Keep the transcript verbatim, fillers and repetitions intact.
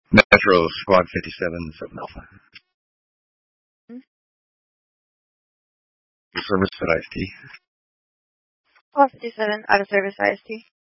Metro Squad fifty-seven, seven Alpha. Hmm? Service at I S T. Squad fifty-seven, out of service I S T.